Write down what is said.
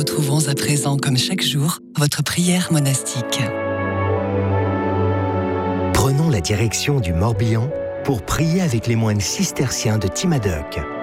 retrouvons à présent, comme chaque jour, votre prière monastique. Prenons la direction du Morbihan pour prier avec les moines cisterciens de Timadoc.